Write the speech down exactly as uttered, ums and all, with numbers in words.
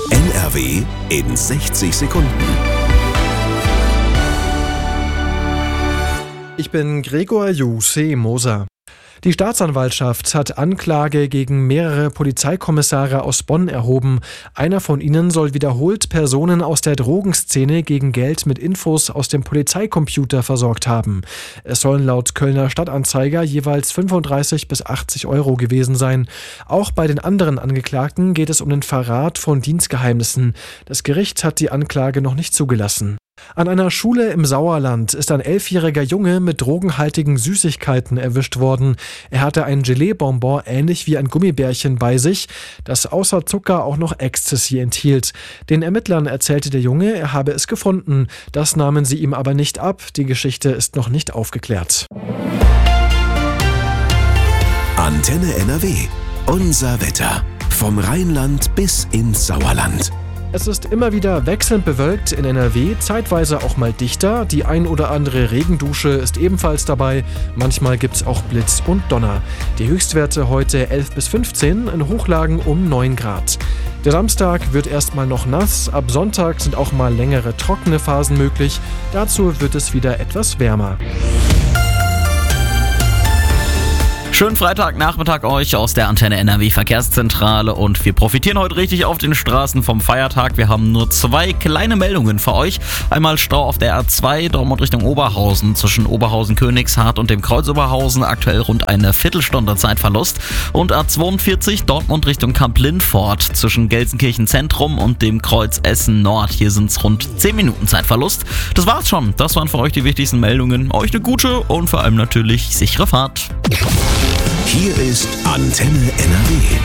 N R W in sechzig Sekunden. Ich bin Gregor Juse Moser. Die Staatsanwaltschaft hat Anklage gegen mehrere Polizeikommissare aus Bonn erhoben. Einer von ihnen soll wiederholt Personen aus der Drogenszene gegen Geld mit Infos aus dem Polizeicomputer versorgt haben. Es sollen laut Kölner Stadtanzeiger jeweils fünfunddreißig bis achtzig Euro gewesen sein. Auch bei den anderen Angeklagten geht es um den Verrat von Dienstgeheimnissen. Das Gericht hat die Anklage noch nicht zugelassen. An einer Schule im Sauerland ist ein elfjähriger Junge mit drogenhaltigen Süßigkeiten erwischt worden. Er hatte ein Gelee-Bonbon ähnlich wie ein Gummibärchen bei sich, das außer Zucker auch noch Ecstasy enthielt. Den Ermittlern erzählte der Junge, er habe es gefunden. Das nahmen sie ihm aber nicht ab. Die Geschichte ist noch nicht aufgeklärt. Antenne N R W. Unser Wetter. Vom Rheinland bis ins Sauerland. Es ist immer wieder wechselnd bewölkt in N R W, zeitweise auch mal dichter. Die ein oder andere Regendusche ist ebenfalls dabei. Manchmal gibt's auch Blitz und Donner. Die Höchstwerte heute elf bis fünfzehn, in Hochlagen um neun Grad. Der Samstag wird erstmal noch nass. Ab Sonntag sind auch mal längere trockene Phasen möglich. Dazu wird es wieder etwas wärmer. Schönen Freitagnachmittag euch aus der Antenne N R W Verkehrszentrale und wir profitieren heute richtig auf den Straßen vom Feiertag. Wir haben nur zwei kleine Meldungen für euch. Einmal Stau auf der A zwei, Dortmund Richtung Oberhausen, zwischen Oberhausen-Königshardt und dem Kreuz Oberhausen, aktuell rund eine Viertelstunde Zeitverlust. Und A zweiundvierzig, Dortmund Richtung Kamp-Lindfort, zwischen Gelsenkirchen Zentrum und dem Kreuz Essen Nord. Hier sind es rund zehn Minuten Zeitverlust. Das war's schon. Das waren für euch die wichtigsten Meldungen. Euch eine gute und vor allem natürlich sichere Fahrt. Hier ist Antenne N R W.